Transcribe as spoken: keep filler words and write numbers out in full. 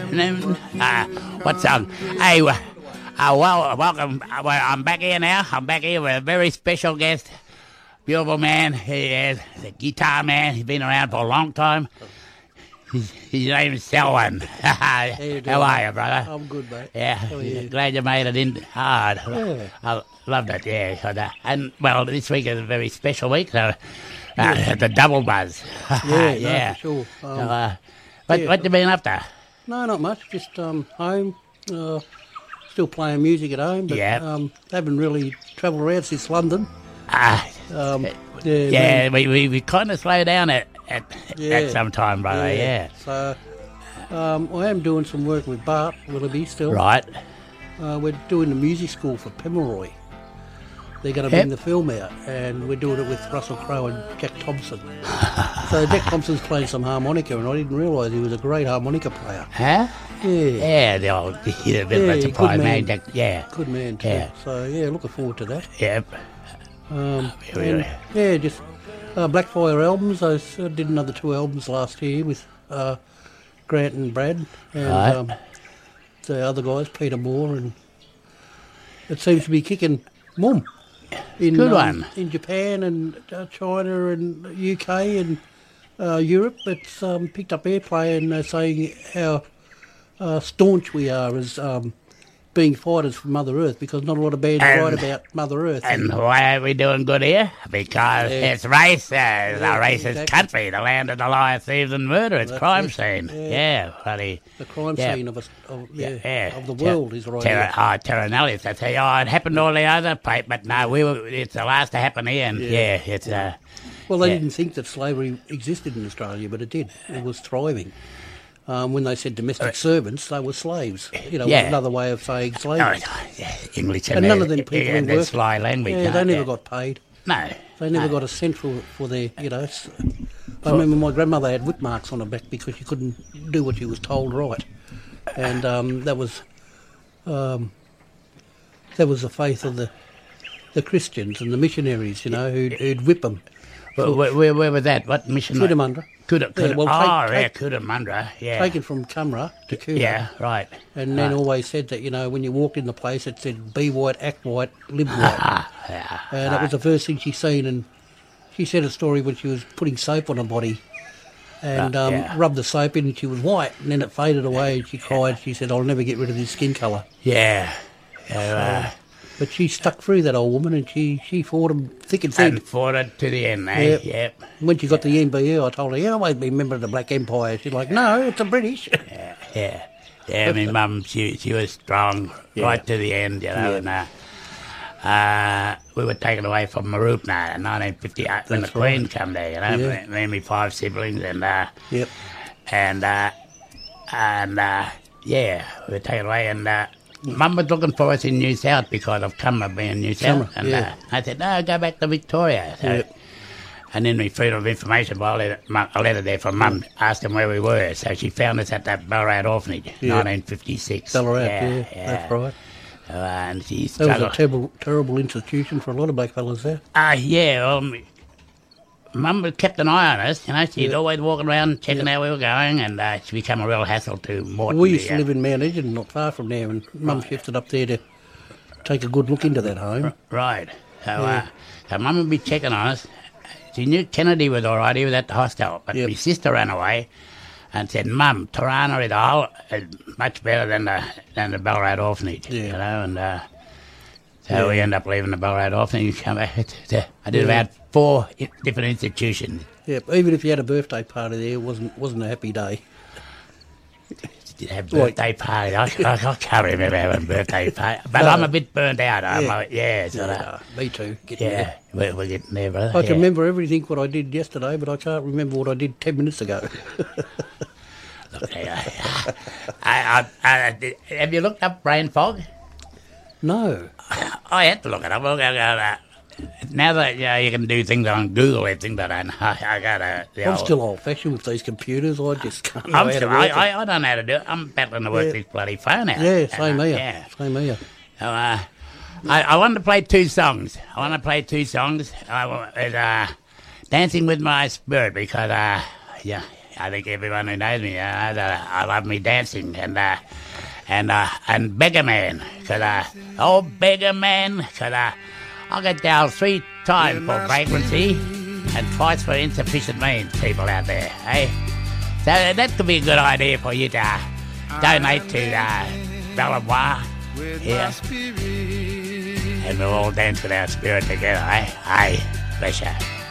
afternoon. Uh, what song? Hey, uh, well, welcome. Uh, well, I'm back here now. I'm back here with a very special guest. Beautiful man. He is a guitar man. He's been around for a long time. His, his name is Selwyn. How, How are you, brother? I'm good, mate. Yeah, How are you? Glad you made it in hard. Yeah. I loved it, yeah. And, uh, and, well, this week is a very special week, so uh, yeah. the double buzz. Yeah, yeah. No, for sure. Um, so, uh, what, yeah. what you been up to? No, not much. Just um, home. Uh, still playing music at home, but Yeah. um, haven't really travelled around since London. Ah, Um, yeah, yeah, we, we, we kind of slow down at, at, Yeah. at some time, brother, yeah. So um, I am doing some work with Bart Willoughby still. Right. Uh, we're doing the music school for Pomeroy. They're going to Yep. bring the film out, and we're doing it with Russell Crowe and Jack Thompson. So Jack Thompson's playing some harmonica, and I didn't realise he was a great harmonica player. Huh? Yeah. Yeah, the old, yeah, a bit Yeah, of a good surprise, man. man. Yeah. Good man too. Yeah. So yeah, looking forward to that. Yep. Um, Really? and, yeah, just uh, Blackfire albums. I s- uh, did another two albums last year with uh, Grant and Brad, and Right. um, the other guys, Peter Moore, and it seems to be kicking mum. In, Good um, one. in Japan and uh, China and U K and uh, Europe. It's um, picked up airplay, and they're saying how uh, staunch we are as um, being fighters for Mother Earth, because not a lot of bands And- write about Mother Earth. And why are we doing good here? Because Yeah. it's race, uh, it's Yeah, a racist exactly. country, the land of the liar, thieves and murder. It's That's crime it. scene. Yeah. Yeah, bloody. the crime Yeah. scene of, us, of, yeah, Yeah, of the Ter- world is right Terra, here. oh, Terra Nullius. They say, oh, it happened all the other place, but no, we were, it's the last to happen here. And yeah, Yeah. it's uh, Well, they yeah. didn't think that slavery existed in Australia, but it did. It was thriving. Um, when they said domestic servants, they were slaves. You know, Yeah. another way of saying oh, slavery. yeah, English And and, none their- of them people yeah, who their worked- sly language. Yeah, no, they never yeah. got paid. No. They never no. got a cent for, for their, you know. s- I remember my grandmother had whip marks on her back because she couldn't do what she was told right. And um, that was um, that was the faith of the the Christians and the missionaries, you know, who'd, who'd whip them. Where, where, where, where was that? What mission? Cootamundra. Kuda, Yeah, Kuda, well, oh, take- yeah, take- Cootamundra, yeah. Taken from Cumra to Cooma. Yeah, right. And then right. always said that, you know, when you walked in the place, it said, be white, act white, live white. Ah, yeah. And that was the first thing she seen. And she said a story when she was putting soap on her body and Right, um, yeah. rubbed the soap in and she was white. And then it faded away and she cried. She said, I'll never get rid of this skin colour. Yeah. yeah uh, But she stuck through, that old woman, and she, she fought him thick and thin. and fought it to the end, eh? Yep. Yep. When she got the N B E, I told her, you always been a member of the Black Empire. She's like, no, it's the British. Yeah, yeah. Yeah, my mum, she, she was strong Yeah. right to the end, you know. Yeah. And, uh, uh, we were taken away from Marupna in nineteen fifty-eight when the That's Queen right. come there, you know. Yeah. Me, me and my five siblings, and, uh, Yep. and, uh, and, uh, yeah, we were taken away, and, uh, Mum was looking for us in New South because of Cumra being New South. Cumra, and yeah. uh, I said, no, go back to Victoria. So, Yep. And then we freedom of information by a letter, mu- a letter there from Mum asking where we were. So she found us at that Ballarat orphanage, Yeah. nineteen fifty-six. Ballarat, yeah, that's right. Uh, and she That was a struggled. terrible, terrible institution for a lot of black fellas there. Ah, yeah, well, m- Mum kept an eye on us, you know. She'd Yeah. always walking around checking Yeah. how we were going, and uh, she became a real hassle to Morton. We used the, to uh, live in Mount Edgin, not far from there, and Mum shifted up there to take a good look into that home. Right. So, Yeah. uh, so Mum would be checking on us. She knew Kennedy was all right. He was at the hostel. But Yep. my sister ran away and said, Mum, Tirana is, all, is much better than the than the Ballarat orphanage. Yeah. You know, and uh, so we Yeah. ended up leaving the Ballarat orphanage. Come back to, I did Yeah. about four i- different institutions. Yeah, even if you had a birthday party there, it wasn't wasn't a happy day. Did have Right. birthday parties. I, I, I can't remember having a birthday party. But No. I'm a bit burnt out. I'm Yeah. like, yeah, so Yeah, that, me too. Getting yeah, we're, we're getting there, brother. I yeah. can remember everything what I did yesterday, but I can't remember what I did ten minutes ago. Okay, I, I, I, I, have you looked up brain fog? No. I had to look it up. Look, I got, uh, now that you, know, you can do things on Google and things like that, I, I got a. The I'm old- still old-fashioned with these computers. I just can't know I'm how still, to I, work it. I, I don't know how to do it. I'm battling to work Yeah. this bloody phone out. Yeah, And, same uh, here. Yeah. Same here. So, uh, I, I wanted to play two songs. I want to play two songs. I, wa- it's, uh, Dancing with My Spirit because, uh, yeah, I think everyone who knows me, uh, that I love me dancing and uh, and uh, and Beggar Man, cause uh, oh Beggar Man, cause uh, I get down three times for vagrancy and twice for insufficient means. People out there, eh? So that could be a good idea for you to uh, donate to uh, Belvoir here, and we'll all dance with our spirit together, eh? Aye, bless you.